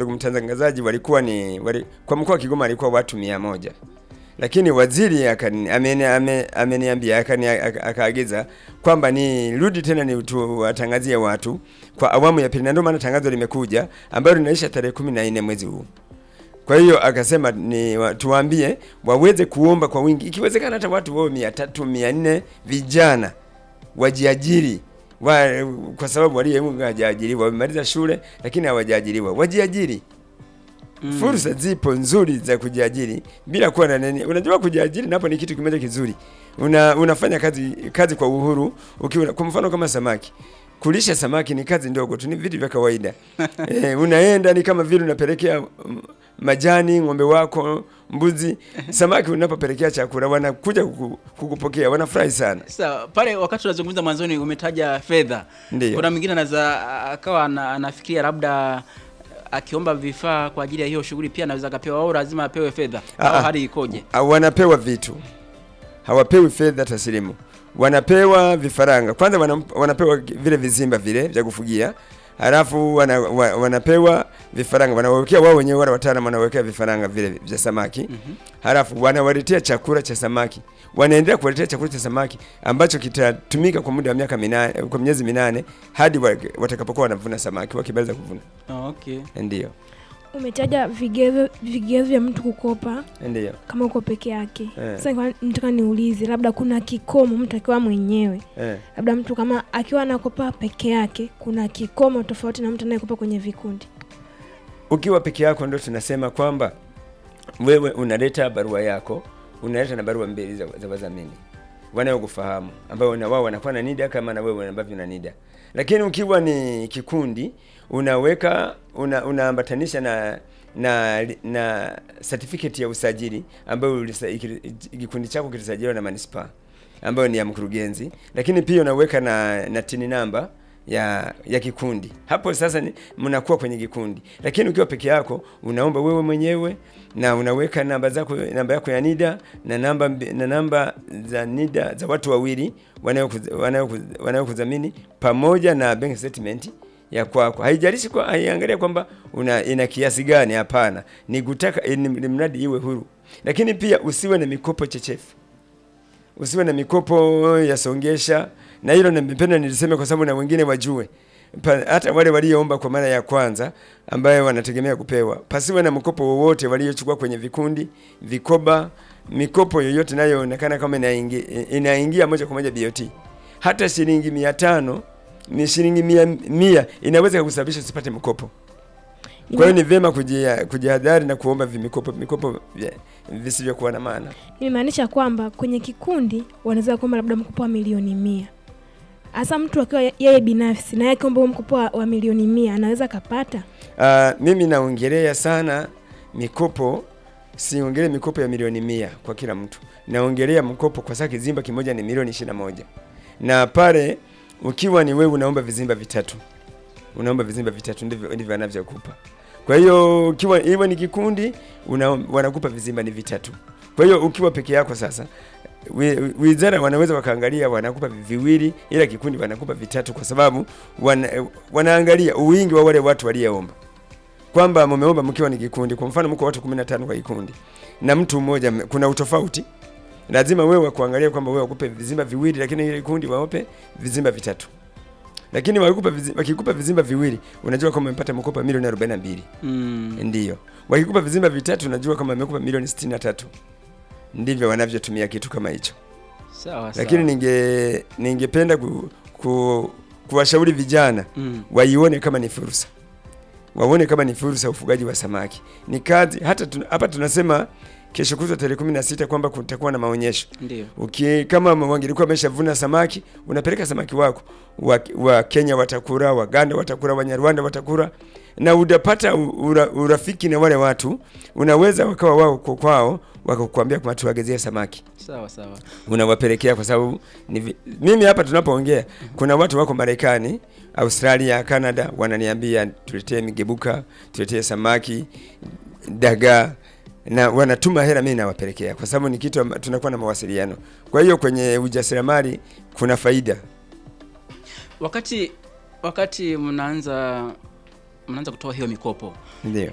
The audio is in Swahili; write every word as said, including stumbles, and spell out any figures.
ndugu mtangazaji, walikuwa ni wali, kwa mkoa wa Kigoma walikuwa watu mia moja. Lakini waziri ameniambia ameniambia akani akaagiza kwamba ni rudi tena ni tuwatangazie watu kwa awamu ya pili, na ndio maana tangazo limekuja ambalo linaisha tarehe kumi na nne mwezi huu. Kwa hiyo akasema ni tuwaambie waweze kuomba kwa wingi, ikiwezekana hata watu wao mia tatu mia nne vijana wajiajiri wa, kwa sababu walio hajaajiriwa wamemaliza shule lakini hawajaajiriwa, wajiajiri. Mm. Fursa zipo nzuri za kujiajiri bila kuwa na nini. Unajua kujiajiri napo ni kitu kimoja kizuri. Una, unafanya kazi kazi kwa uhuru. Ukiwa kwa mfano kama samaki. Kulisha samaki ni kazi ndogo tu, ni vitu vya kawaida. eh, unaenda ni kama vile unapelekea majani ng'ombe wako, mbuzi. Samaki unapopelekea chakula wanakuja kukupokea, wanafurahi sana. Sasa pale wakati tunazungumza mwanzoni umetaja fedha. Kuna mwingine anaweza akawa anafikiria labda akiomba vifaa kwa ajili ya hiyo shughuli pia anaweza kapewa, au lazima apewe fedha au hali ikoje? Wanapewa vitu. Hawapewi fedha taslimu. Wanapewa vifaranga. Kwanza wanapewa vile vizimba vile vya kufugia. Halafu wana, wanapewa vifaranga. Wanawekea wao wenyewe wale wataalamu wanawekea vifaranga vile vya samaki. Mm-hmm. Halafu wanawaletea chakula cha samaki. Wanaendelea kuwaletea chakula cha samaki ambacho kitatumika kwa muda wa miaka minane, kwa miezi minane hadi watakapokuwa wanavuna samaki wakimaliza kuvuna. Oh, okay. Ndio. Umetaja vigezo vigezo vya mtu kukopa. Ndio. Kama uko peke yake. Eh. Sasa nataka niulize labda kuna kikomo mtu akiwa mwenyewe. Eh. Labda mtu kama akiwa anakopa peke yake kuna kikomo tofauti na mtu anayekopa kwenye vikundi. Ukiwa peke yako ndio tunasema kwamba wewe unaleta barua yako, unaleta na barua mbili za, za wadhamini wanaokufahamu ambao na wao wanakuwa na NIDA kama na wewe ambavyo una NIDA. Lakini ukiwa ni kikundi unaweka una, unaambatanisha na na na certificate ya usajili ambayo kikundi chako kilisajiliwa na manispaa ambayo ni ya mkurugenzi, lakini pia unaweka na na tini namba ya ya kikundi. Hapo sasa mnakuwa kwenye kikundi. Lakini ukiwa peke yako unaomba wewe mwenyewe na unaweka namba zako, namba yako ya NIDA na namba na namba za NIDA za watu wawili wanayokudhamini pamoja na bank statement ya kwako. Haijalishi kwa haiangalia kwamba una ina kiasi gani, hapana. Ni kutaka ni mradi iwe huru. Lakini pia usiwe na mikopo chechefu. Usiwe na mikopo ya songesha, na hilo nimependa niliseme kwa sababu na wengine wajue. Pa, hata wale walioomba kwa mara ya kwanza ambaye wanategemea kupewa, pasiwe na mkopo wowote waliochukua kwenye vikundi, vikoba, mikopo yoyote nayo inaonekana kama inaingia inaingia moja kwa moja B O T. Hata shilingi mia tano, ni shilingi mia inaweza kusababisha usipate mkopo. Kwa hiyo ni vema kujihadhari na kuomba vimikopo mikopo visivyo kuwa na maana. Inamaanisha kwamba kwenye kikundi wanaweza kuomba labda mkopo wa milioni mia. Asa mtu akiwa yeye binafsi na yeye kuomba mkopo wa milioni mia anaweza kapata? Uh, mimi naongelea sana mikopo, siongelee mikopo ya milioni mia kwa kila mtu. Naongelea mkopo kwa sababu kizimba kimoja ni milioni ishirini na moja. Na pale ukiwa ni wewe unaomba vizimba vitatu. Unaomba vizimba vitatu ndivyo ndivyo anavyokupa. Kwa hiyo ukiwa hiyo ni kikundi una, wanakupa vizimba ni vitatu. Kwa hiyo ukiwa peke yako sasa wizara wanaweza wakaangalia wanakupa viwili, ila kikundi wanakupa vitatu kwa sababu wana, wanaangalia uwingi wa wale watu walioomba. Kwamba mmeomba mkiwa ni kikundi, kwa mfano mko watu kumi na tano kwa kikundi na mtu mmoja kuna utofauti. Lazima wewe kuangalia kwamba wewe ukupe vizimba viwili lakini ile kikundi waope vizimba vitatu. Lakini wakikupa vizimba, wakikupa vizimba viwili unajua kama umepata mkopo milioni arobaini na mbili. Mm. Ndio. Wakikupa vizimba vitatu unajua kama umekupa milioni sitini na tatu. Ndivyo wanavyotumia kitu kama hicho. Sawa sawa. Lakini ninge ningependa ku, ku, kuwashauri vijana mm. waione kama ni fursa. Waone kama ni fursa ufugaji wa samaki. Ni kazi hata hapa tun, tunasema kesho kutwa tarehe kumi na sita kwamba kutakuwa na maonyesho. Ndio. Uki kama wangelikuwa wameshavuna samaki, unapeleka samaki wako. Wa, wa Kenya watakula, Waganda watakula, Wanyarwanda watakula na utapata ura, urafiki na wale watu. Unaweza wakawa wao kwa kwao wakakuambia kama tuagezea samaki. Sawa sawa. Unawapelekea kwa sababu ni, mimi hapa tunapoongea kuna watu wako Marekani, Australia, Canada wananiambia tuletee migebuka, tuletee samaki, dagaa na wanatuma hela mimi nawapelekea kwa sababu ni kitu tunakuwa na mawasiliano. Kwa hiyo kwenye ujasiriamali kuna faida. Wakati wakati mnaanza mnaanza kutoa hiyo mikopo. Ndio.